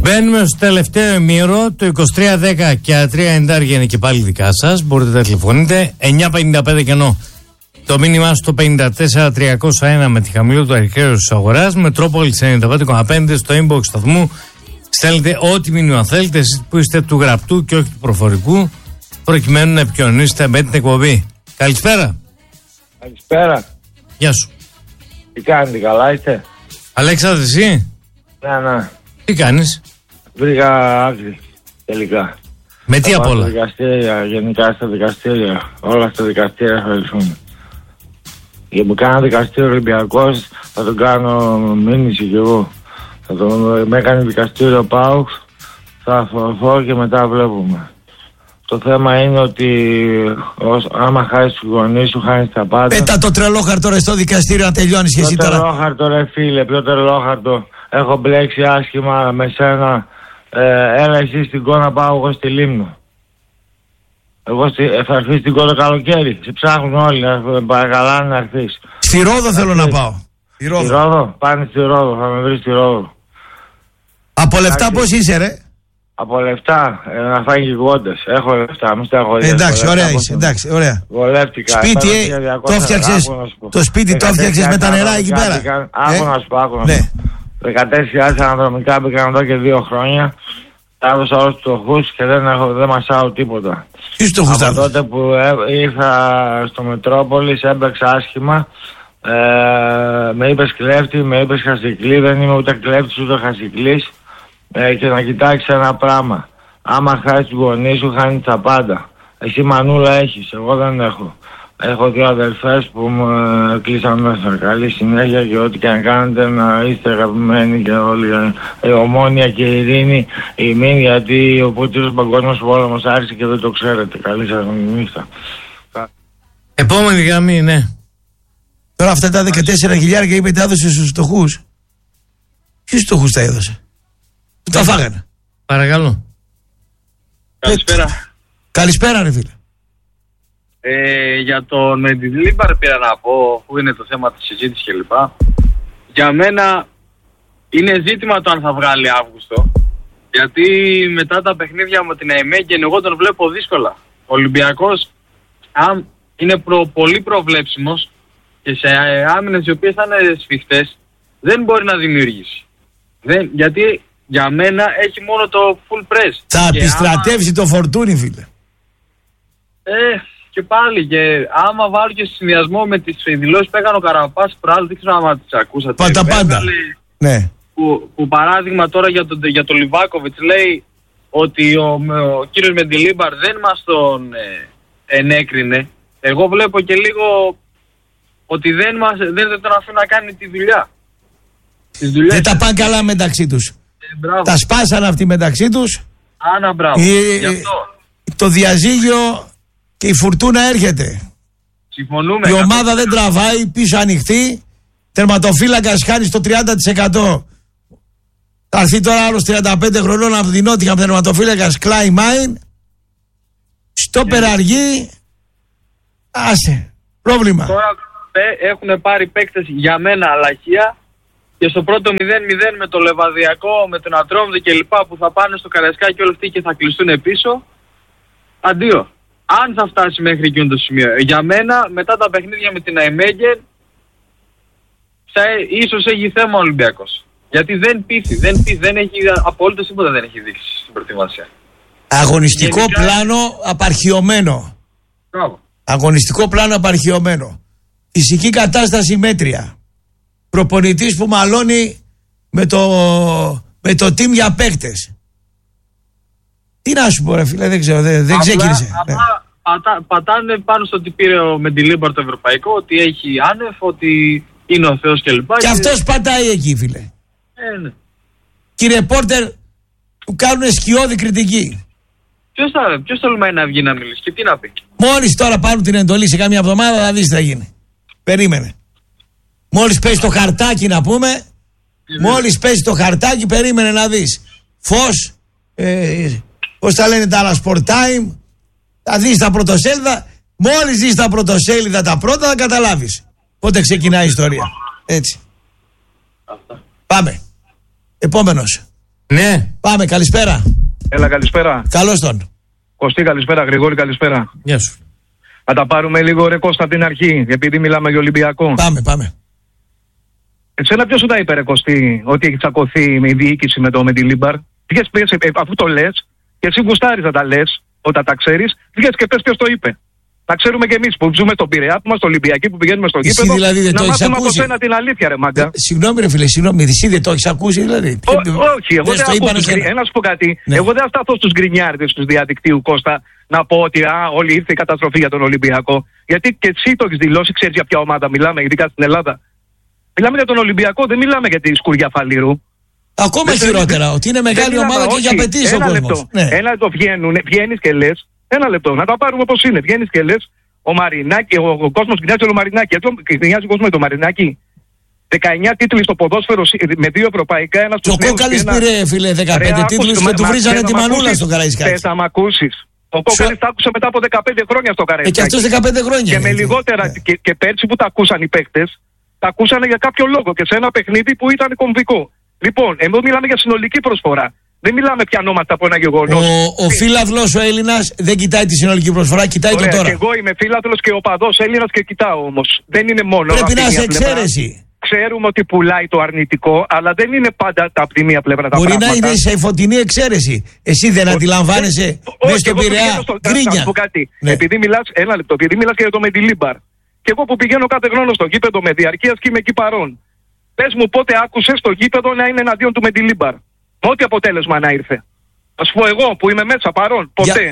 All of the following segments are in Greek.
Μπαίνουμε στο τελευταίο ημίρο. Το 2310 και 390 είναι και πάλι δικά σας. Μπορείτε να τηλεφωνείτε. 955 κενό. Το μήνυμά στο 54301 με τη χαμηλότερη αρχαίωση της αγοράς. Μετρόπολης 95,5 στο inbox σταθμού. Στέλνετε ό,τι μήνυμα θέλετε, εσείς που είστε του γραπτού και όχι του προφορικού, προκειμένου να επικοινωνήσετε με την εκπομπή. Καλησπέρα. Καλησπέρα. Γεια σου. Τι κάνετε, καλά είστε? Αλέξανδρε, εσύ? Ναι. Τι κάνεις? Βρήκα άκρη, τελικά. Με τι απ' όλα? Στα δικαστήρια, γενικά στα δικαστήρια. Όλα στα δικαστήρια θα λυθούν. Και μου κάνα δικαστήριο Ολυμπιακός, θα τον κάνω μήνυση κι εγώ. Με έκανε δικαστήριο ΠΑΟΚ, θα φωθώ και μετά βλέπουμε. Το θέμα είναι ότι άμα χάσεις τους γονείς σου, χάνεις τα πάντα. Πέτα το τρελόχαρτο ρε στο δικαστήριο να τελειώνεις και εσύ τώρα. Ποιο τρελόχαρτο ρε φίλε, ποιο τρελόχαρτο? Έχω μπλέξει άσχημα με σένα. Έλα εσύ στην Κόνα, πάω εγώ στη Λίμνο. Εγώ θα έρθεις στην Κόνα καλοκαίρι. Σε ψάχνουν όλοι, παρακαλάνε να έρθεις. Στη Ρόδο θέλω να πάω. Στη Ρόδο, πάνε στη Ρόδο, θα με βρεις στη Ρόδο. Από λεφτά πώς είσαι ρε? Από λεφτά, να φάγει γόντες. Έχω λεφτά, μην σταγχολιέσαι. Εντάξει, ωραία είσαι, εντάξει, ωραία. Βολεύτηκα. Σπίτι, το φτιάξες, το σπίτι το φτιάξες με τα νερά εκεί πέρα. Άκου να σου πω, 14.000 αναδρομικά μπήκαν εδώ και 2 χρόνια. Τα έδωσα όλους τους φτωχούς και δεν μασάω τίποτα. Τι φτωχούς τα από τότε που ήρθα στο Μετρόπολης έμπαιξα άσχημα. Με είπες κλέφτη, με είπες χασικλή. Δεν είμαι ούτε κλέφτης ούτε χασικλής. Και να κοιτάξεις ένα πράγμα. Άμα χάσεις τους γονείς σου, χάνεις τα πάντα. Εσύ μανούλα έχεις, εγώ δεν έχω. Έχω 2 αδελφές που μου κλείσαν μέσα. Καλή συνέχεια και ό,τι και αν κάνετε να είστε αγαπημένοι και όλοι. Η Ομόνια και η Ειρήνη, η Μήν, γιατί ο Πούτυρος Παγκόσμιος Πόλεμος άρχισε και δεν το ξέρετε. Καλή σας νύχτα. Επόμενη γραμμή, ναι. Τώρα αυτά τα 14.000 είπε τα έδωσε στους φτωχούς. Ποιους φτωχούς τα έδωσε? Που τα φάγανε. Παρακαλώ. Καλησπέρα. Καλησπέρα ρε φίλε. Για τον Μεντιλίμπαρ πήρα να πω, που είναι το θέμα της συζήτησης κλπ. Για μένα είναι ζήτημα το αν θα βγάλει Αύγουστο. Γιατί μετά τα παιχνίδια με την ΑΕΜΕΓΚΕΝ εγώ τον βλέπω δύσκολα. Ο Ολυμπιακός είναι πολύ προβλέψιμος και σε άμυνες οι οποίες θα είναι σφιχτές δεν μπορεί να δημιουργήσει. Γιατί για μένα έχει μόνο το full press. Θα επιστρατεύσει το Φορτούνι φίλε. Και πάλι, και άμα βάλω και σε συνδυασμό με τις δηλώσεις που έκανε ο Καραπάς προάλλου, δεν ξέρω αν τις ακούσατε. Πάντα. Ναι. Που παράδειγμα τώρα για τον Λιβάκοβιτς λέει ότι ο κύριος Μεντιλίμπαρ δεν μας τον ενέκρινε. Εγώ βλέπω και λίγο ότι δεν τον αφήνουν να κάνει τη δουλειά. Δεν τα πάνε καλά μεταξύ τους. Τα σπάσαν αυτοί μεταξύ τους. Άνα, μπράβο. Γι' αυτό. Το διαζύγιο και η φουρτούνα έρχεται. Συμφωνούμε. Η ομάδα δεν τραβάει, πίσω ανοιχτή. Τερματοφύλακας χάνει στο 30%. Θα έρθει τώρα άλλος 35 χρονών από την Νότια τερματοφύλακας Κλάι Μάιν. Στο περαργή. Άσε. Πρόβλημα. Τώρα έχουν πάρει παίκτες για μένα αλαχεία. Και στο πρώτο 0-0 με το Λεβαδιακό, με τον Ατρόμβδη και λοιπά που θα πάνε στο Καραϊσκάκι όλοι αυτοί και θα κλειστούν πίσω. Αντίο. Αν θα φτάσει μέχρι εκείνο το σημείο. Για μένα, μετά τα παιχνίδια με την ΑΕΜΕΓΚΕΝ, ίσως έχει θέμα ο Ολυμπιακός. Γιατί δεν πείθει, δεν έχει απολύτως τίποτα δεν έχει δείξει στην προετοιμασία. Αγωνιστικό πλάνο απαρχιωμένο. Μπράβο. Αγωνιστικό πλάνο απαρχιωμένο. Φυσική κατάσταση μέτρια. Προπονητής που μαλώνει με το team για παίκτες. Τι να σου πω ρε φίλε, δεν ξέρω, δεν ξεκίνησε. Πατάνε πάνω στο ότι πήρε ο Μεντιλίμπαρ το ευρωπαϊκό, ότι έχει άνευ, ότι είναι ο Θεός κλπ. Και αυτός πατάει εκεί φίλε. Ναι. Κύριε Πόρτερ, του κάνουν σκιώδη κριτική. Ποιος τολμάει να βγει να μιλήσει και τι να πει? Μόλις τώρα πάρουν την εντολή σε κάμια εβδομάδα θα δεις τι θα γίνει. Περίμενε. Μόλις πέσει το χαρτάκι να πούμε, μόλις πέσει το χαρτάκι περίμενε να δεις. Φως, πώς τα λένε τα άλλα Sport Time, θα δεις τα πρωτοσέλιδα, μόλις δεις τα πρωτοσέλιδα τα πρώτα θα καταλάβεις πότε ξεκινάει η ιστορία. Έτσι. Πάμε. Επόμενος. Ναι. Πάμε, καλησπέρα. Έλα, καλησπέρα. Καλώς τον. Κωστή, καλησπέρα. Γρηγόρη, καλησπέρα. Γεια σου. Θα τα πάρουμε λίγο ρε Κώστα από την αρχή, επειδή μιλάμε για Ολυμπιακό. Πάμε. Εσένα ποιος σου τα είπε ρε Κωστή, ότι έχει τσακωθεί με η διοίκηση με τη Λίμπαρ? Βγες, αφού το λες, και εσύ γουστάρεις να τα λες, όταν τα ξέρεις, βγες και πες ποιος το είπε. Να ξέρουμε κι εμείς που ζούμε στον Πειραιά, που είμαστε Ολυμπιακοί, που πηγαίνουμε στο γήπεδο, δηλαδή δεν να το μάθουμε ακούσει από σένα την αλήθεια ρε μάγκα. Συγγνώμη ρε φίλε, εσύ δεν το έχεις ακούσει δηλαδή? Όχι, εγώ δεν ακούω. Να σου πω κάτι. Ναι. Εγώ δεν θα σταθώ στους γκρινιάρδες του διαδικτύου, Κώστα, να πω ότι όλη ήρθε η καταστροφή για τον Ολυμπιακό. Γιατί και εσύ το έχεις δηλώσει, ξέρεις για ποια ομάδα μιλάμε, ειδικά στην Ελλάδα. Μιλάμε για τον Ολυμπιακό, δεν μιλάμε για τη σκουριά Φαλήρου. Ακόμα χειρότερα, ότι είναι μεγάλη ομάδα και έχει απαιτήσει ο κόσμος. Ένα λεπτό βγαίνεις και λες, ένα λεπτό, να τα πάρουμε όπως είναι. Βγαίνεις και λες, ο Μαρινάκη, ο κόσμος γκρινιάζει όλο Μαρινάκη. Γκρινιάζει ο κόσμος με το Μαρινάκη. 19 τίτλοι στο ποδόσφαιρο με 2 ευρωπαϊκά, ένα στους νέους. Ο Κόκαλης πήρε φίλε 15 τίτλους και του βρίζανε τη μανούλα στο Καραϊσκάκι. Θες να μ' ακούσεις? Ο Κόκαλης τα άκουσε μετά από 15 χρόνια στο Καραϊσκάκι. Και αυτός 15 χρόνια. Και με λιγότερα. Και πέρσι που τα ακούσαν οι παίκτες, τα ακούσαν για κάποιο λόγο και σε ένα παιχνίδι που ήταν κομβικό. Λοιπόν, εδώ μιλάμε για συνολική προσφορά. Δεν μιλάμε πιανόμαστε από ένα γεγονός. Ο φίλαθλος ο Έλληνας δεν κοιτάει τη συνολική προσφορά, κοιτάει το τώρα. Και εγώ είμαι φίλαθλος και οπαδός Έλληνας και κοιτάω όμως. Δεν είναι μόνο. Πρέπει να είσαι εξαίρεση. Ξέρουμε ότι πουλάει το αρνητικό, αλλά δεν είναι πάντα από τη μία πλευρά τα πράγματα. Μπορεί να είναι σε φωτεινή εξαίρεση. Εσύ δεν αντιλαμβάνεσαι μέσα στον Πειραιά γκρίνια. Να σου πω κάτι. Επειδή μιλάς, ένα λεπτό, επειδή μιλάς και για το Μεντιλίμπαρ. Και εγώ που πηγαίνω κάθε χρόνο στο γήπεδο με διαρκείας και είμαι εκεί παρόν. Πες μου πότε άκουσες το γήπεδο να είναι εναντίον του Μεντιλίμπαρ? Ό,τι αποτέλεσμα να ήρθε. Ας πω εγώ που είμαι μέσα παρόν.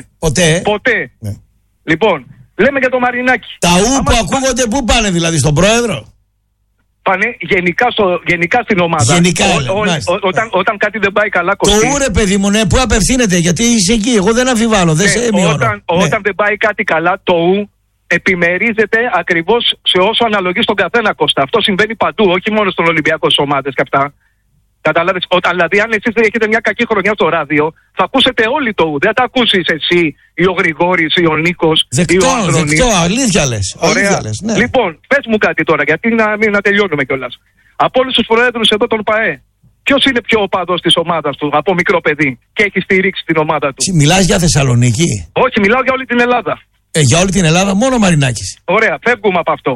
Ποτέ. Ναι. Λοιπόν, λέμε για το Μαρινάκη. Τα ου που ακούγονται πού πάνε δηλαδή, στον πρόεδρο? Πάνε γενικά στην ομάδα. Γενικά, όταν κάτι δεν πάει καλά, το ου ρε παιδί μου, ναι, πού απευθύνεται? Γιατί είσαι εκεί, εγώ δεν αμφιβάλλω, δεν σε μειώνω. Όταν δεν πάει κάτι καλά, το ου επιμερίζεται ακριβώς σε όσο αναλογεί στον καθένα, Κώστα. Αυτό συμβαίνει παντού, όχι μόνο στον Ολυμπιακό, στις ομάδες και αυτά. Καταλάβεις, δηλαδή αν εσείς έχετε μια κακή χρονιά στο ράδιο, θα ακούσετε όλοι το ου. Δεν θα ακούσεις εσύ ή ο Γρηγόρης ή ο Νίκος ή ο Ανδρώνης. Δεκτό, αλήθεια λες. Ωραία. Ναι. Λοιπόν, πες μου κάτι τώρα, γιατί να τελειώνουμε κιόλας. Από όλους τους προέδρους εδώ των ΠΑΕ, ποιος είναι πιο οπαδός της ομάδας του από μικρό παιδί και έχει στηρίξει την ομάδα του? Μιλάς για Θεσσαλονίκη? Όχι, μιλάω για όλη την Ελλάδα. Για όλη την Ελλάδα, μόνο Μαρινάκης. Ωραία, φεύγουμε από αυτό.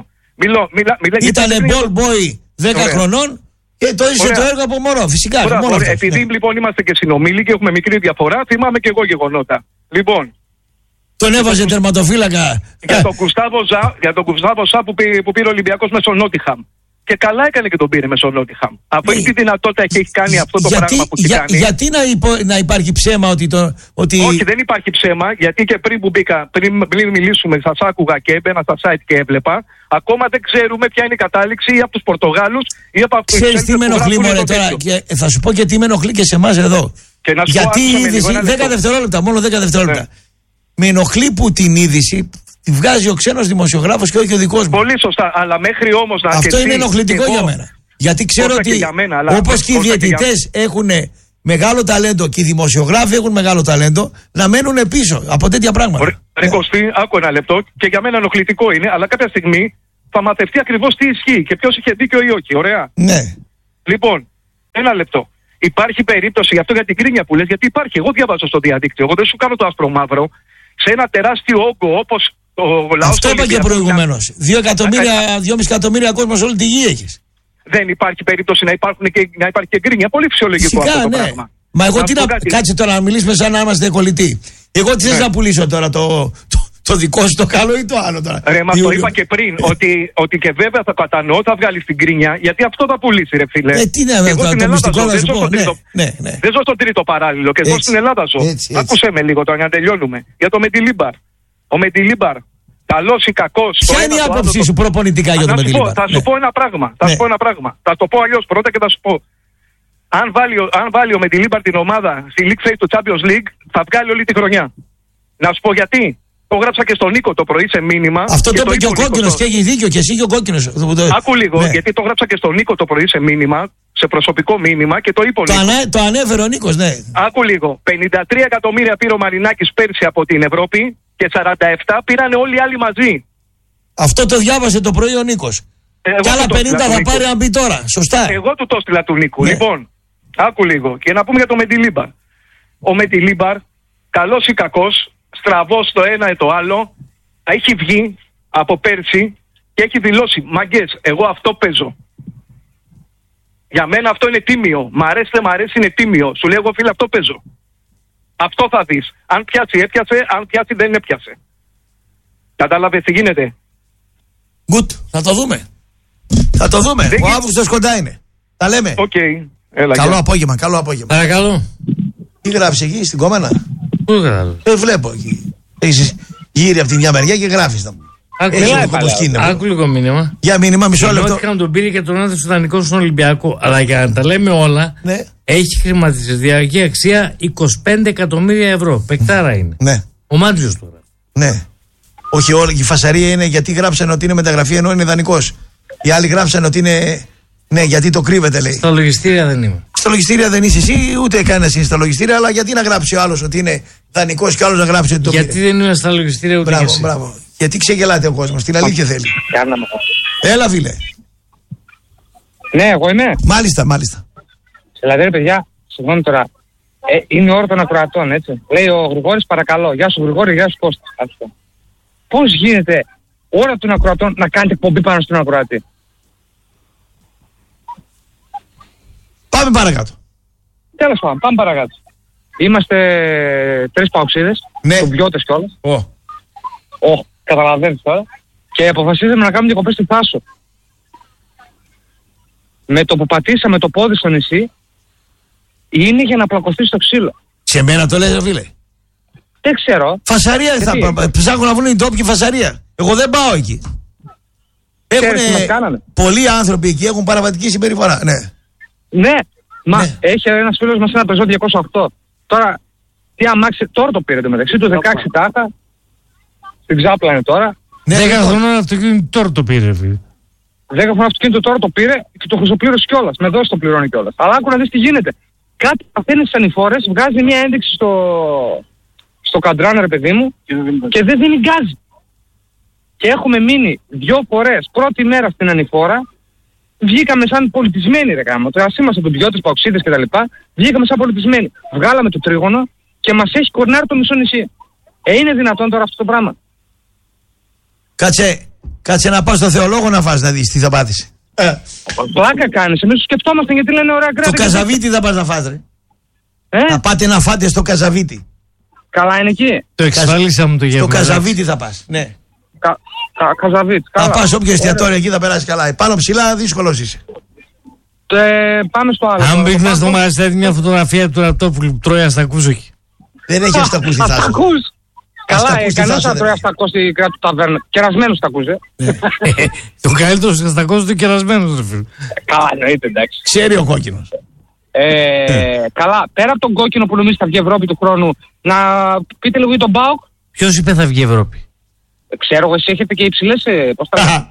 Ήτανε ball boy 10 χρονών. Και το είσαι το έργο από μωρό, φυσικά. Επειδή λοιπόν είμαστε και συνομίλοι και έχουμε μικρή διαφορά, θυμάμαι και εγώ γεγονότα. Λοιπόν. Τον έβαζε τερματοφύλακα. Για τον Κουστάβο Σα που πήρε ο Ολυμπιακός μέσω Νότιχαμ. Και καλά έκανε και τον πήρε μέσω Νότιχαμ. Από αυτή τη δυνατότητα έχει κάνει αυτό το πράγμα που έχει κάνει. Γιατί να υπάρχει ψέμα ότι. Όχι, δεν υπάρχει ψέμα, γιατί και πριν που μπήκα, πριν μιλήσουμε, σας άκουγα και έμπαινα στα site και έβλεπα. Ακόμα δεν ξέρουμε ποια είναι η κατάληξη ή από τους Πορτογάλους ή από αυτούς. Ξέρεις τι με ενοχλεί μωρέ τώρα, και θα σου πω και τι με ενοχλεί και σε εμάς εδώ. Γιατί η είδηση, 10 δευτερόλεπτα, μόνο 10 δευτερόλεπτα. Ναι. Με ενοχλεί που την είδηση τη βγάζει ο ξένος δημοσιογράφος και όχι ο δικός μου. Πολύ σωστά, αλλά μέχρι όμως να. Αυτό είναι ενοχλητικό για μένα. Γιατί ξέρω ότι όπως και οι διαιτητές έχουν μεγάλο ταλέντο και οι δημοσιογράφοι έχουν μεγάλο ταλέντο, να μένουν πίσω από τέτοια πράγματα. Ρε Κωστή, άκου ένα λεπτό, και για μένα ενοχλητικό είναι, αλλά κάποια στιγμή θα μαθευτεί ακριβώς τι ισχύει και ποιος είχε δίκιο ή όχι. Ωραία. Ναι. Λοιπόν, ένα λεπτό. Υπάρχει περίπτωση γι' αυτό για την κρίνια που λες, γιατί υπάρχει. Εγώ διαβάζω στο διαδίκτυο. Εγώ δεν σου κάνω το άσπρο μαύρο. Σε ένα τεράστιο όγκο όπως το λαό. Αυτό είπα και προηγουμένως. 2,5 εκατομμύρια κόσμο σε όλη τη γη έχεις. Δεν υπάρχει περίπτωση να υπάρχει και γκρίνια. Πολύ φυσιολογικό φυσικά, αυτό το ναι. πράγμα. Μα εγώ τι να. Κάτσε τώρα να μιλήσουμε σαν να είμαστε κολλητοί. Εγώ τι θες να πουλήσω τώρα, το δικό σου το καλό ή το άλλο τώρα? Ρε, μα το είπα και πριν, ότι και βέβαια θα κατανοώ, θα βγάλει την γκρίνια, γιατί αυτό θα πουλήσει, ρε φίλε. Τι είναι αυτό, το μυστικό να σου πω. Δεν ζω στον τρίτο παράλληλο και ζω στην Ελλάδα ζω. Άκουσε με λίγο τώρα, να τελειώνουμε. Για το Μεντιλίμπαρ. Ο Μεντιλίμπαρ, καλός ή κακός. Ποια είναι η άποψή σου προπονητικά για το Μεντιλίμπαρ? Θα σου πω ένα πράγμα. Θα το πω αλλιώς πρώτα και θα σου πω. Αν βάλει ο Μεντιλίμπαρ την ομάδα στη League Phase του Champions League, θα βγάλει όλη τη χρονιά. Να σου πω γιατί. Το γράψα και στον Νίκο το πρωί σε μήνυμα. Αυτό το είπε και ο Κόκκινος και έχει δίκιο και εσύ και ο Κόκκινος. Άκου λίγο, γιατί το γράψα και στον Νίκο το πρωί σε μήνυμα, σε προσωπικό μήνυμα και το είπε ο Νίκος. Το ανέφερε ο Νίκος, ναι. Άκου λίγο. 53 εκατομμύρια πήρε ο Μαρινάκης πέρσι από την Ευρώπη και 47 πήρανε όλοι οι άλλοι μαζί. Αυτό το διάβασε το πρωί ο Νίκος. Και άλλα 50 θα πάρει αν μπει τώρα. Σωστά. Εγώ του το έστειλα του Νίκου. Ναι. Λοιπόν, Άκου λίγο. Και να πούμε για το Μεντιλίμπαρ. Ο Μεντιλίμπαρ, καλός ή κακός, στραβός το ένα ή το άλλο, έχει βγει από πέρσι και έχει δηλώσει, μαγκές, εγώ αυτό παίζω. Για μένα αυτό είναι τίμιο. Μ' αρέσει, δεν μ' αρέσει, είναι τίμιο. Σου λέω, εγώ φίλε, αυτό παίζω. Αυτό θα δεις. Αν πιάσει, έπιασε. Αν πιάσει, δεν έπιασε. Κατάλαβες τι γίνεται. Good. Θα το δούμε. Θα το δούμε. Ο Αύγουστος κοντά είναι. Τα λέμε. Okay. Καλό απόγευμα, καλό απόγευμα. Παρακαλώ. Τι γράφεις εκεί στην Κόμενα? Πού γράφεις? Βλέπω εκεί. Έχεις γύρει από τη μια μεριά και γράφεις τα μου. Άκου λίγο μήνυμα. Για μήνυμα, μισό λεπτό. Δηλώθηκαν τον πήρε και τον άδερφο του δανεικό στον Ολυμπιακό. Αλλά για να τα λέμε όλα, ναι. Έχει χρηματιστηριακή αξία 25 εκατομμύρια ευρώ. Πεκτάρα είναι. Ναι. Ο Μάντζιος τώρα. Ναι. Όχι, η φασαρία είναι γιατί γράψαν ότι είναι μεταγραφή ενώ είναι δανεικός. Οι άλλοι γράψαν ότι είναι. Ναι, γιατί το κρύβεται, λέει. Στα λογιστήρια δεν είμαι. Στα λογιστήρια δεν είσαι εσύ, ούτε κανένας είναι στα λογιστήρια, αλλά γιατί να γράψει ο άλλος ότι είναι δανεικός και ο άλλος να γράψει ότι το γιατί πήρε. Δεν είμαι στα λογιστήρια ούτε μπράβο, μπράβο. Γιατί ξεγελάτε ο κόσμος, την αλήθεια θέλει. Έλα, φίλε. Ναι, εγώ είμαι. Μάλιστα. Δηλαδή, ρε παιδιά, συγγνώμη τώρα. Είναι ώρα των ακροατών, έτσι. Λέει ο Γρηγόρης, παρακαλώ. Γεια σου, Γρηγόρη, γεια σου, Κώστα. Πώς γίνεται ώρα των ακροατών να κάνετε εκπομπή πάνω στον ακροατή? Πάμε παρακάτω. Τέλος πάντων, πάμε παρακάτω. Είμαστε 3 παοξίδες, ναι. Κουμπιώτες κιόλας. Καταλαβαίνεις τώρα. Και αποφασίσαμε να κάνουμε διακοπές στη Θάσο. Με το που πατήσαμε το πόδι στο νησί, είναι για να πλακωθεί στο ξύλο. Σε μένα το λες, φίλε? Δεν ξέρω. Φασαρία θα ψάχνουν να βρουν οι ντόπιοι φασαρία. Εγώ δεν πάω εκεί. Έχουν πολλοί άνθρωποι εκεί, έχουν παραβατική συμπεριφορά. Ναι. Μα έχει ένας φίλος μας ένα πεζό 208. Τώρα, τι αμάξι, τώρα το πήρε το μεταξύ του 16 τάχα. Στην Ξάπλα είναι τώρα. 10 χρονών αυτοκίνητο τώρα το πήρε, φίλε. 10 χρονών αυτοκίνητο τώρα το πήρε και το χρυσοπλήρωσε κιόλας. Με δώσει το πληρώνει κιόλας. Αλλά άκου να δεις τι γίνεται. Κάτι παθαίνει στις ανηφόρες, βγάζει μια ένδειξη στο καντράν, ρε παιδί μου, και δεν δίνει γκάζι. Και έχουμε μείνει 2 φορές πρώτη μέρα στην ανηφόρα. Βγήκαμε σαν πολιτισμένοι, ρε γάμο. Τώρα είμαστε ντουμπιώτες, παοξίδες κτλ. Βγήκαμε σαν πολιτισμένοι. Βγάλαμε το τρίγωνο και μας έχει κορνάρει το μισό νησί. Είναι δυνατόν τώρα αυτό το πράγμα? Κάτσε να πας στο θεολόγο να φας, να δεις τι θα πάθεις. Πλάκα κάνεις. Εμείς σκεφτόμαστε γιατί λένε ωραία κράτη. Το Καζαβίτι θα πας να φας, ρε. Να πάτε να φάτε στο Καζαβίτι. Καλά είναι εκεί. Το εξασφαλίσαμε το γεύμα. Στο Καζαβίτι θα πας, ναι. Καζαβίτι. Θα πας όποιο εστιατόριο εκεί θα περάσει καλά. Πάνω ψηλά δύσκολος είσαι. Πάμε στο άλλο. Αν μπήκε στο μαγαζί μια φωτογραφία του Ρατόπουλου που τρώει αστακούζοχη. Δεν έχει αστακούς στη Θάσο. Καλά, κανένας θα τρώει αστακούς στην κράτου του ταβέρνα. Κερασμένος αστακούς, Το καλύτερο αστακός είναι κερασμένος, ρε φίλε. Καλά, εννοείται, εντάξει. Ξέρει ο κόκκινος. Καλά, πέρα από τον κόκκινο που νομίζει θα βγει Ευρώπη του χρόνου, να πείτε λίγο για τον ΠΑΟΚ. Ποιος είπε θα βγει Ευρώπη? Ξέρω εγώ, εσείς έχετε και υψηλές ποστάρες.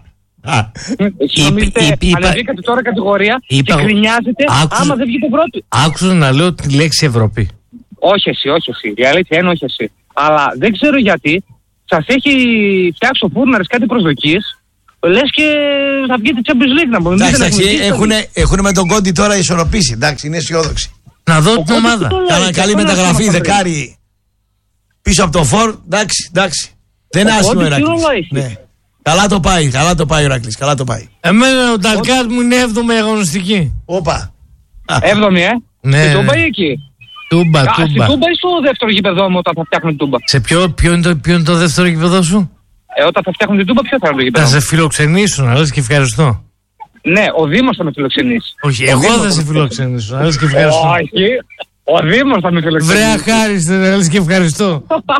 Ανεβήκατε τώρα κατηγορία και γκρινιάζετε άμα δεν βγείτε Ευρώπη. Άκουσα να λέω τη λέξη Ευρώπη. Όχι εσύ. Η αλήθεια είναι όχι εσύ. Αλλά δεν ξέρω γιατί σας έχει φτιάξει ο Φούρναρης κάτι προσδοκίες. Λες και θα βγείτε Champions League να πούμε. Εντάξει, έχουν με τον Κόντι τώρα ισορροπήσει. Εντάξει, είναι αισιόδοξοι. Να δω την ομάδα. Κάναν καλή μεταγραφή, δεκάρι πίσω από το Φορ. Εντάξει. Δεν άσχημο ο Ηρακλής. Καλά το πάει ο Ηρακλής, καλά το πάει. Εμένα ο Νταλκάτ μου είναι 7η αγωνιστική. Όπα. 7η, Ναι. Και Τούμπα ή εκεί? Τούμπα. Στην Τούμπα ή στο δεύτερο γήπεδό μου όταν θα φτιάχνουν Τούμπα? Σε ποιο είναι το δεύτερο γήπεδό σου? Όταν θα φτιάχνουν την Τούμπα, ποιο θα είναι το γήπεδο? Θα σε φιλοξενήσουν, να λες και ευχαριστώ. Ναι, ο Δήμος θα με φιλοξενήσει. Όχι, εγώ θα σε φιλοξενήσω, να λες και ευχαριστώ. Όχι, ο Δήμος θα με φιλοξενήσει. Βρε αχάριστε, να λες και ευχαριστώ.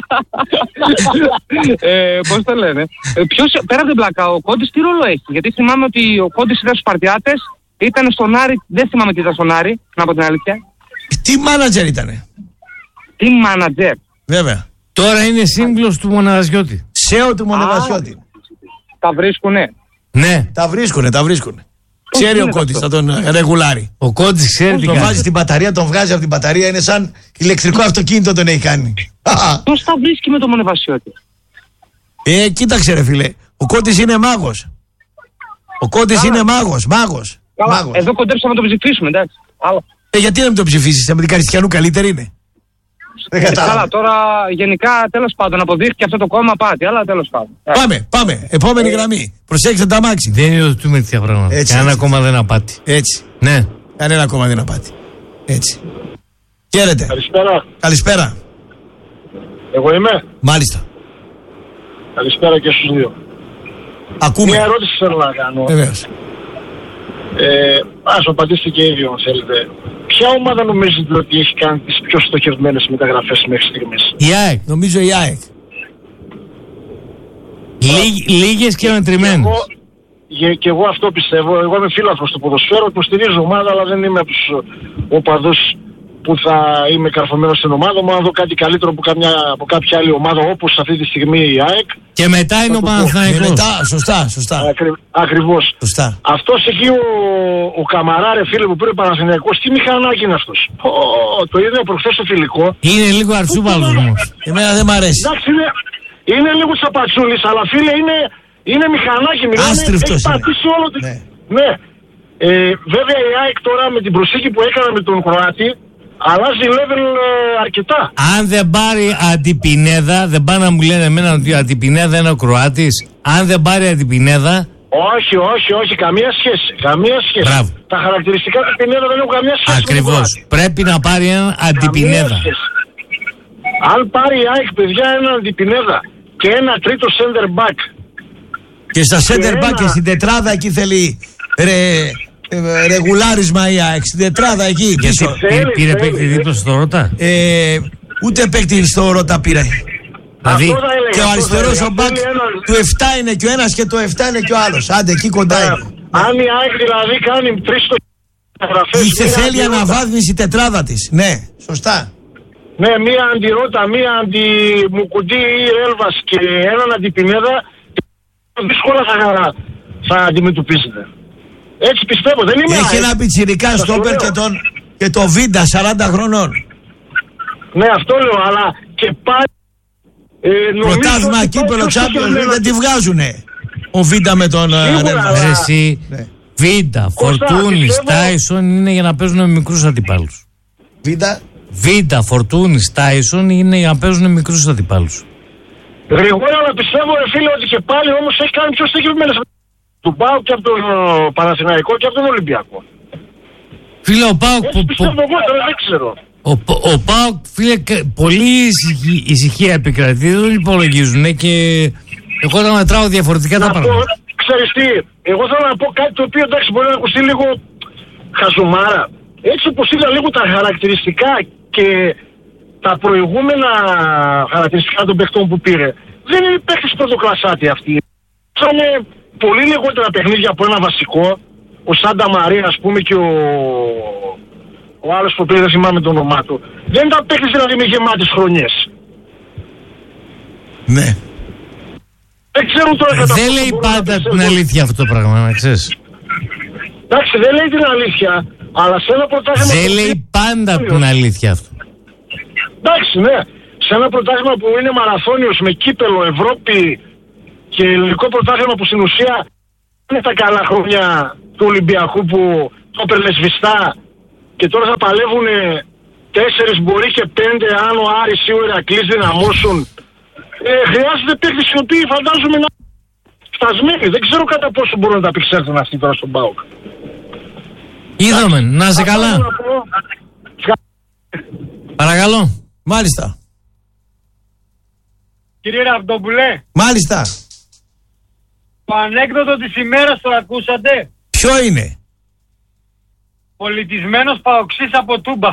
Πώς το λένε. Πέρα από την πλάκα, ο Κόντης τι ρόλο έχει? Γιατί θυμάμαι ότι ο Κόντης ήταν στους Σπαρτιάτες, ήταν στον Άρη, δεν θυμάμαι τι ήταν στον Άρη, να πω την αλήθεια. Τι μάνατζερ ήτανε? Τι μάνατζερ? Βέβαια. Τώρα είναι σύμβουλος του Μοναδασιώτη. Σέο του Μοναδασιώτη. Τα βρίσκουνε. Ναι. Τα βρίσκουνε. Ξέρει ο Κόντης, θα τον ρεγουλάρει. Ο Κόντης ξέρει τι κάνει. Τον βάζει στην μπαταρία, τον βγάζει από την μπαταρία, είναι σαν ηλεκτρικό αυτοκίνητο τον έχει κάνει. Πώς τα βρίσκει με τον Μοναδασιώτη? Κοίταξε ρε φίλε, ο Κόντης είναι μάγος. Ο Κόντης είναι μάγος. Καλά, εδώ κοντέψαμε να τον ψηφίσουμε, εντάξει. Γιατί να μην το ψηφίσεις, με την Καριστιανού καλύτερη είναι. Δεν κατάλαβα. Αλλά τώρα γενικά τέλος πάντων αποδείχθηκε αυτό το κόμμα απάτη, αλλά τέλος πάντων. Πάμε. Επόμενη γραμμή. Προσέξτε τα μάξι. Δεν υιοθετούμε τέτοια πράγματα. Κανένα κόμμα δεν απάτη. Έτσι. Ναι. Κανένα κόμμα δεν απάτη. Έτσι. Χαίρετε. Καλησπέρα. Εγώ είμαι. Μάλιστα. Καλησπέρα και στους δύο. Ακούμε. Μια ερώτηση θέλω να κάνω. Βεβαίως. Ας απαντήσετε και ίδιο αν θέλετε. Ποια ομάδα νομίζετε ότι έχει κάνει τις πιο στοχευμένες μεταγραφές μέχρι στιγμής? Η ΑΕΚ. Νομίζω η ΑΕΚ. Λίγες και μετρημένες. Και εγώ αυτό πιστεύω. Εγώ είμαι φίλαθλος του ποδοσφαίρου, υποστηρίζω ομάδα, αλλά δεν είμαι από τους οπαδούς που θα είμαι καρφωμένος στην ομάδα μου. Αν δω κάτι καλύτερο από κάποια άλλη ομάδα, όπως αυτή τη στιγμή η ΑΕΚ. Και μετά είναι ο Παναθηναϊκός. Σωστά. Ακριβώς. Σωστά. Αυτός εκεί ο Καμαρά, ρε φίλε, που πήρε Παναθηναϊκός, τι μηχανάκι είναι αυτός? Το είδα προχθές στο φιλικό. Είναι λίγο αρσούπαλος όμως. Εμένα δεν μ' αρέσει. Εντάξει, είναι λίγο τσαπατσούλης, αλλά φίλε είναι μηχανάκι. Άστριφτος έχει πατήσει όλο το... Ναι. Βέβαια η ΑΕΚ τώρα με την προσήκη που έκανε με τον Κροάτη αλλάζει level αρκετά. Αν δεν πάρει Αντιπινέδα, δεν πάνε να μου λένε εμένα ότι ο Αντιπινέδα είναι ο Κροάτης. Αν δεν πάρει Αντιπινέδα. Όχι, καμία σχέση. Μπράβο. Τα χαρακτηριστικά του Πινέδα δεν έχουν καμία σχέση. Ακριβώς. Πρέπει να πάρει έναν Αντιπινέδα. Αν πάρει η ΑΕΚ, παιδιά, έναν Αντιπινέδα και ένα τρίτο center back. Και στα center back και στην τετράδα εκεί θέλει ρεγουλάρισμα η ΑΕΚ. Στην τετράδα εκεί. Πήρε παίκτη δίπλα στο Ρώτα. Ούτε παίκτη στο Ρώτα πήρε. Δηλαδή, και ο αριστερός ο μπακ του 7 είναι και ο ένας και το 7 είναι και ο άλλος. Άντε εκεί κοντά είναι. Αν η ΑΕΚ δηλαδή κάνει 3 θέλει αναβάθμιση τετράδα της. Ναι, σωστά. Ναι, μία αντιρώτα, μία αντιμουκουντή ή Έλβας και έναν Αντιπινέδα, δύσκολα θα αντιμετωπίσετε. Έτσι πιστεύω, δεν είμαι... Έχει ένα πιτσιρικά στόπερ και το Βίντα 40 χρονών. Ναι, αυτό λέω, αλλά και πάλι... Πρωτάθλημα, κύπελλο, Champions δεν τη βγάζουνε. Ο Βίντα με τον... Εσύ, Βίντα, Φορτούνης, Τάισον είναι για να παίζουν με μικρούς αντιπάλους. Βίντα, Φορτούνης, Τάισον είναι για να παίζουν μικρούς αντιπάλους. Γρηγόρα, αλλά πιστεύω, ρε φίλε, ότι και πάλι όμως έχει κάνει πιο στοχευμένες του ΠΑΟΚ και από τον Παναθηναϊκό και από τον Ολυμπιακό. Φίλε, ο ΠΑΟΚ... Έτσι πιστεύω εγώ, δεν ξέρω. Ο ΠΑΟΚ, φίλε, πολύ ησυχία επικρατεί, δεν τον υπολογίζουν και εγώ θα μετράω διαφορετικά τα πράγματα. Ξέρεις τι, εγώ θέλω να πω κάτι το οποίο εντάξει μπορεί να ακουστεί λίγο χαζομάρα. Έτσι όπως είδα λίγο τα χαρακτηριστικά και τα προηγούμενα χαρακτηριστικά των παιχτών που πήρε, δεν είναι παίχτες πρωτοκλασσάτη αυτοί. Είναι πολύ λιγότερα παιχνίδια από ένα βασικό, ο Σάντα Μαρία ας πούμε και ο άλλος που πήρε, δεν θυμάμαι το όνομά του. Δεν ήταν παίχτες δηλαδή με γεμάτες χρονιές. Ναι. Δεν ξέρουν τώρα κατά δεν λέει πάντα την αλήθεια αυτό το πράγμα, να ξέρεις. Εντάξει, δεν λέει την αλήθεια, αλλά σε ένα πρωτάθλημα... Δεν λέει πάντα την αλήθεια αυτό. Εντάξει, ναι. Σε ένα πρωτάθλημα που είναι μαραθώνιος με κύπελλο, Ευρώπη και ελληνικό πρωτάθλημα που στην ουσία είναι τα καλά χρόνια του Ολυμπιακού που το έπαιρνε σβηστά και τώρα θα παλεύουν 4 μπορεί και 5 αν ο Άρης ή ο Ηρακλής δυναμώσουν. Χρειάζεται παίκτες οι οποίοι φαντάζομαι να φτασμένοι. Δεν ξέρω κατά πόσο μπορούν να τα απεξέλθουν αυτοί τώρα στον ΠΑΟΚ. Είδαμε, να είσαι καλά. Παρακαλώ. Μάλιστα. Κύριε Ραβδόπουλε. Μάλιστα. Το ανέκδοτο της ημέρας το ακούσατε? Ποιο είναι? Πολιτισμένος παοξής από Τούμπα.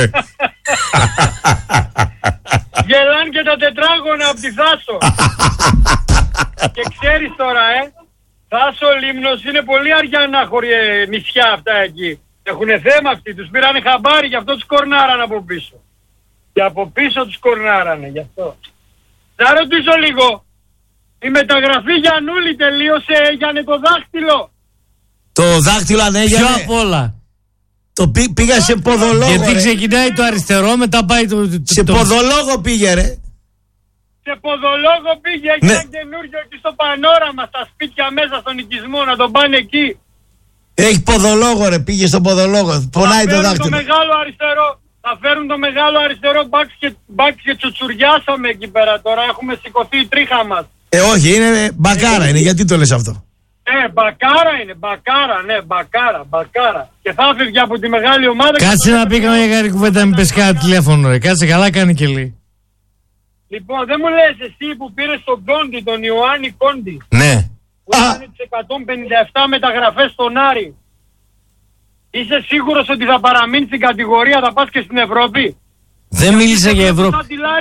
Γελάν και τα τετράγωνα από τη Θάσο. Και ξέρεις τώρα Θάσο Λίμνος είναι πολύ αριανάχωρη νησιά αυτά εκεί. Έχουνε θέμα αυτοί, τους πήρανε χαμπάρι, γι' αυτό τους κορνάρανε από πίσω. Και από πίσω τους κορνάρανε, γι' αυτό. Θα ρωτήσω λίγο, η μεταγραφή Γιαννούλη τελείωσε, έγινε το δάχτυλο? Το δάχτυλο αν έγινε. Ποιο απ' όλα? Το πήγα σε ποδολόγο. Γιατί ξεκινάει το αριστερό, μετά πάει σε ποδολόγο πήγε ρε. Σε ποδολόγο πήγε, έχει ένα καινούριο εκεί στο Πανόραμα, στα σπίτια μέσα στον οικισμό, να τον πάνε εκεί. Έχει ποδολόγο, ρε, πήγε στον ποδολόγο. Πονάει το δάχτυλο. Θα φέρουν το μεγάλο αριστερό μπακ και τσουτσουριάσαμε εκεί πέρα τώρα. Έχουμε σηκωθεί η τρίχα μας. Όχι, είναι μπακάρα είναι. Γιατί το λες αυτό? Μπακάρα είναι, μπακάρα. Και θα έφευγε από τη μεγάλη ομάδα. Κάτσε να πει καμία καλή κουβέντα, μην πες κάτι τηλέφωνο, ρε. Κάτσε, καλά κάνει και λέει. Λοιπόν, δεν μου λες εσύ που πήρες τον Κόντι, τον Ιωάννη Κόντι. Ναι. Που έκανε τις 157 μεταγραφές στον Άρη. Είσαι σίγουρος ότι θα παραμείνει στην κατηγορία, θα πας και στην Ευρώπη? Δεν μίλησα για Ευρώπη.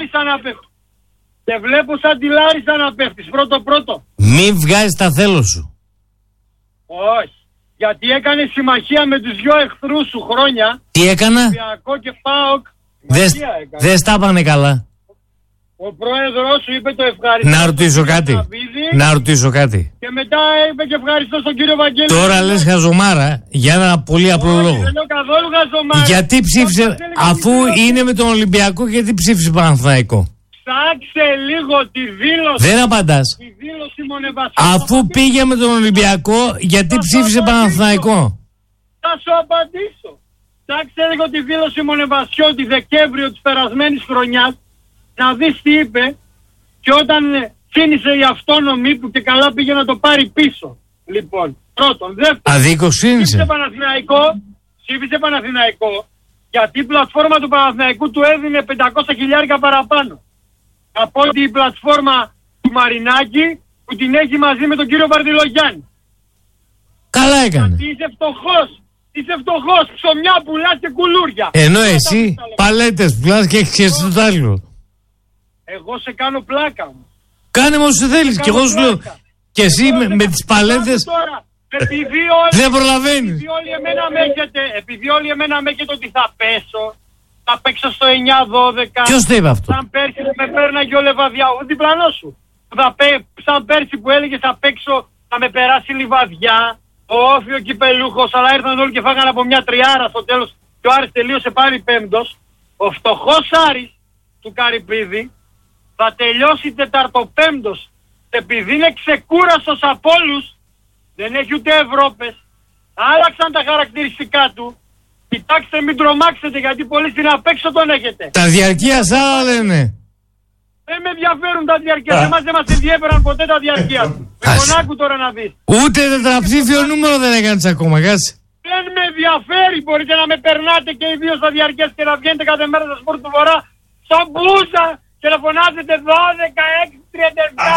Και βλέπω σαν τη Λάρισα να παίχτης, πρώτο. Μην βγάζεις τα θέλω σου. Όχι. Γιατί έκανε συμμαχία με τους δυο εχθρούς σου χρόνια. Τι έκανα? Ολυμπιακό και ΠΑΟΚ. Δεν στα πάνε καλά. Ο πρόεδρος σου είπε το ευχαριστώ. Να ρωτήσω κάτι. Και μετά είπε και ευχαριστώ στον κύριο Βαγγέλη. Τώρα λες χαζομάρα για ένα πολύ απλό λόγο. Δεν λέω καθόλου χαζομάρα. Γιατί ψήφισε, αφού είναι με τον Ολυμπιακό, γιατί ψήφισε Παναθηναϊκό? Ψάξε λίγο τη δήλωση. Δεν απαντάς. Τη δήλωση Μονεβασιών. Αφού πήγε με τον Ολυμπιακό, γιατί ψήφισε Παναθηναϊκό? Θα σου απαντήσω. Ψάξε λίγο τη δήλωση Μονεβασιών τη Δεκέμβριο της περασμένης χρονιάς. Να δεις τι είπε. Και όταν φίνησε η αυτόνομη που και καλά πήγε να το πάρει πίσω. Λοιπόν, πρώτον. Δεύτερον. Αδίκως φίνησε. Ψήφισε Παναθηναϊκό. Γιατί η πλατφόρμα του Παναθηναϊκού του έδινε 500.000 παραπάνω από ότι η πλατφόρμα του Μαρινάκη που την έχει μαζί με τον κύριο Βαρδιλογιάννη. Καλά έκανε. Γιατί είσαι φτωχός, ψωμιά πουλάς και κουλούρια. Ενώ εσύ παλέτες πουλάς και έχεις το άλλο. Εγώ σε κάνω πλάκα μου. Κάνε μου όσο θέλεις και εγώ σου λέω. Και εσύ με τις παλέτες δεν προλαβαίνεις. Επειδή όλοι εμένα με έχετε ότι θα πέσω. Θα παίξω στο 9-12. Ποιος το είπε αυτό? Σαν πέρσι που με πέρναγε ο Λεβαδιά, ο διπλανός σου. Σαν πέρσι που έλεγε θα παίξω, θα με περάσει Λιβαδιά, ο Όφιο κυπελούχος, αλλά ήρθαν όλοι και φάγανε από μια τριάρα στο τέλος και ο Άρης τελείωσε πάλι πέμπτος. Ο φτωχός Άρης του Καρυπίδη θα τελειώσει τεταρτοπέμπτος. Επειδή είναι ξεκούραστος από όλους, δεν έχει ούτε Ευρώπες, άλλαξαν τα χαρακτηριστικά του. Κοιτάξτε, μην τρομάξετε γιατί πολύ στην απέξω τον έχετε. Τα διαρκείας άλλα λένε. Δεν με ενδιαφέρουν τα διαρκείας. Εμάς δεν μας ενδιαφέραν ποτέ τα διαρκείας. Με φωνάκου τώρα να δεις. Ούτε τετραψήφιο νούμερο δεν έκανες ακόμα, κάτσε. Δεν με ενδιαφέρει. Μπορείτε να με περνάτε και οι δύο στα διαρκείας και να βγαίνετε κάθε μέρα στα σπορ του Βορρά στον μπούζα και να φωνάζετε 12-6-37,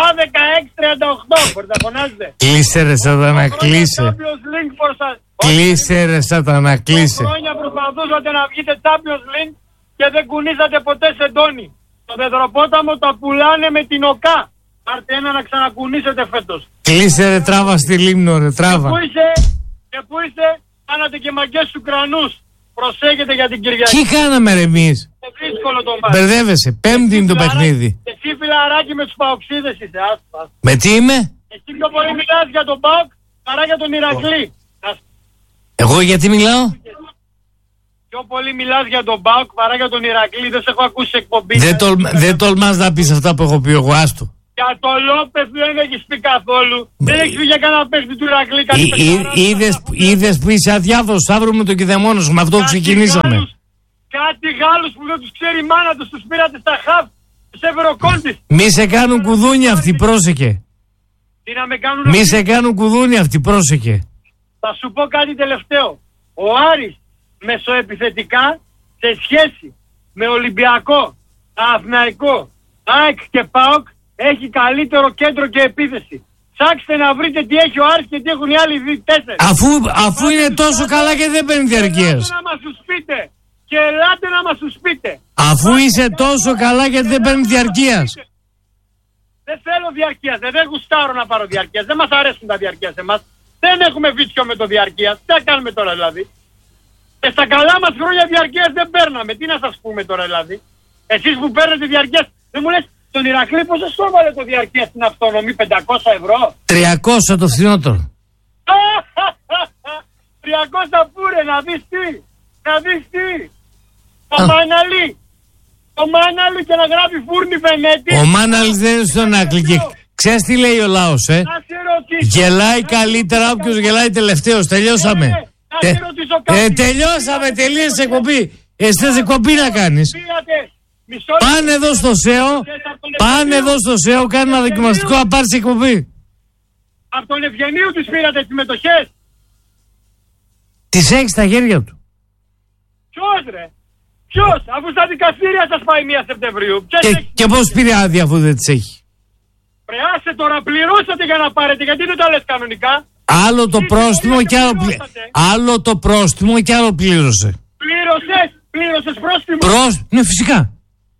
12-6-38. Μπορείτε να φωνάζετε. Κλείσε ρε Σατανά, κλείσε. Κλείσε ρε Σατανά, κλείσε. Χρόνια προσπαθούσατε να βγείτε Champions League και δεν κουνήσατε ποτέ σεντόνι. Το Πετροπόταμο τα πουλάνε με την ΟΚΑ. Πάρτε ένα να ξανακουνήσετε φέτος. Κλείσε ρε, τράβα στη Λίμνο ρε, τράβα. Και πού είστε, κάνατε και μαγκές του κρανούς. Προσέχετε για την Κυριακή. Τι κάναμε ρε εμείς? Δύσκολο το μάτι. Μπερδεύεσαι, πέμπτη είναι το παιχνίδι. Εσύ φιλαράκι με τους παοξίδες είσαι, άσπα. Με τι είμαι? Εσύ πιο πολύ μιλάς για τον ΠΑΟΚ παρά για τον Ηρακλή. Εγώ γιατί μιλάω? Πιο πολύ μιλάς για τον ΠΑΟΚ παρά για τον Ηρακλή. Δεν σε έχω ακούσει εκπομπή. Δεν τολμάς να πεις αυτά που έχω πει εγώ, άστο. Για τον Λόπεθ δεν έχεις πει καθόλου. Δεν έχεις πει για κανένα παίχτη του Ηρακλή. Είδες που είσαι αδιάφορος, αύριο με το κηδεμόνος σου, με αυτό ξεκινήσαμε. Κάτι Γάλλους που δεν τους ξέρει η μάνα τους, τους πήρατε στα χαβ. Τους έφερε ο Κόντις. Μη σε κάνουν κουδούνια αυτοί, πρόσεχε. Τι να με κάνουν? Μη σε κάνουν κουδούνια αυτοί, πρόσεχε. Θα σου πω κάτι τελευταίο. Ο Άρης μεσοεπιθετικά σε σχέση με Ολυμπιακό, Αθηναϊκό, ΑΕΚ και ΠΑΟΚ έχει καλύτερο κέντρο και επίθεση. Ψάξτε να βρείτε τι έχει ο Άρης και τι έχουν οι άλλοι τέσσερις. Αφού είναι τόσο καλά και δεν παίρνει διαρκείας. Ελάτε να μας τους πείτε. Και ελάτε να μας τους πείτε. Αφού είσαι τόσο καλά και δεν παίρνει διαρκείας. Δεν θέλω διαρκείας. Δεν γουστάρω να πάρω διαρκείας. Δεν μας αρέσουν τα διαρκείας εμάς. Δεν έχουμε βίτσιο με το διαρκείας. Τι θα κάνουμε τώρα δηλαδή? Και στα καλά μας χρόνια διαρκείας δεν παίρναμε. Τι να σας πούμε τώρα δηλαδή? Εσείς που παίρνετε διαρκείας, δεν μου λες τον Ηρακλή πόσο στο έβαλε το διαρκείας στην αυτονομή? 500 ευρώ? 300 το φθηνότερο. 300 πούρε, να δεις τι. Να δεις τι. Το Μάναλι. Το Μάναλι και να γράφει φούρνη Βενέτη. Ο Μάναλις δεν είναι στον Άκλη. Ξέρεις τι λέει ο λαός, Να σε Γελάει καλύτερα όποιος γελάει τελευταίος. Τελειώσαμε. Τελειώσαμε, τελείωσε εκπομπή. Εσείς εκπομπή να κάνεις. Πάνε εδώ στο ΣΕΟ, κάνει ένα δοκιμαστικό να πάρεις εκπομπή. Από τον Ευγενίου τους πήρατε τις μετοχές. Τις έχει στα χέρια του. Ποιος ρε? Ποιος? Αφού στα δικαστήρια σας πάει 1 Σεπτεμβρίου. Και πώς πήρε άδεια αφού δεν τις έχει? Πρεάστε τώρα, πληρώσατε για να πάρετε, γιατί δεν τα λες κανονικά. Άλλο το πρόστιμο και άλλο το πρόστιμο και άλλο πλήρωσε. Πλήρωσες πρόστιμο. Ναι, φυσικά.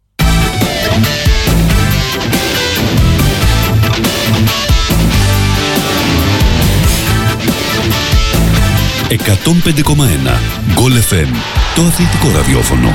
«105,1 Γκολ FM», το αθλητικό ραδιόφωνο.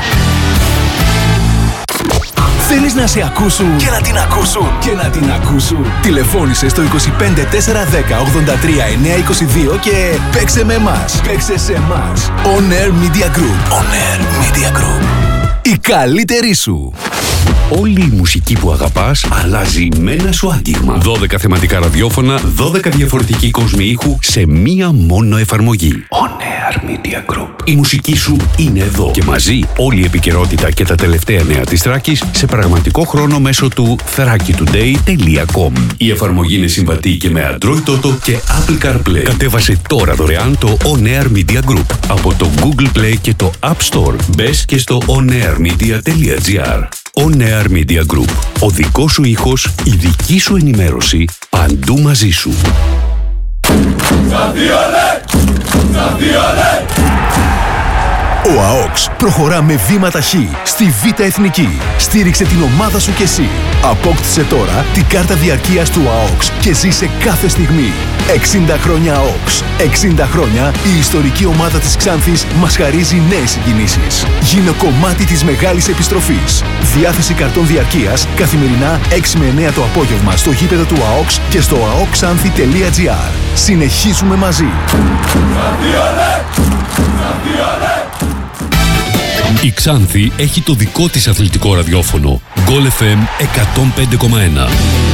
Θέλεις να σε ακούσουν και να την ακούσουν και να την ακούσουν? Τηλεφώνησε στο 25 410 83 922 και παίξε με εμάς. Παίξε σε εμάς. On Air Media Group. On Air Media Group. Η καλύτερη σου. Όλη η μουσική που αγαπάς αλλάζει με ένα σου άγγιγμα. 12 θεματικά ραδιόφωνα, 12 διαφορετικοί κόσμοι ήχου σε μία μόνο εφαρμογή. On Air Media Group. Η μουσική σου είναι εδώ και μαζί όλη η επικαιρότητα και τα τελευταία νέα της Θράκης σε πραγματικό χρόνο μέσω του thrakitoday.com. Η εφαρμογή είναι συμβατή και με Android Auto και Apple CarPlay. Κατέβασε τώρα δωρεάν το On Air Media Group από το Google Play και το App Store. Μπες και στο onairmedia.gr. On Air Media Group. Ο δικός σου ήχος, η δική σου ενημέρωση, παντού μαζί σου. Ο ΑΟΚΣ προχωρά με βήματα χ στη Β' Εθνική. Στήριξε την ομάδα σου κι εσύ. Απόκτησε τώρα την κάρτα διαρκείας του ΑΟΚΣ και ζήσε κάθε στιγμή. 60 χρόνια ΑΟΚΣ. 60 χρόνια η ιστορική ομάδα της Ξάνθης μας χαρίζει νέες συγκινήσεις. Γίνε κομμάτι της μεγάλης επιστροφής. Διάθεση καρτών διαρκείας καθημερινά 6 με 9 το απόγευμα στο γήπεδο του ΑΟΚΣ και στο aokxanthi.gr. Συνεχίζουμε μαζί. Η Ξάνθη έχει το δικό της αθλητικό ραδιόφωνο. Γκολ FM 105,1.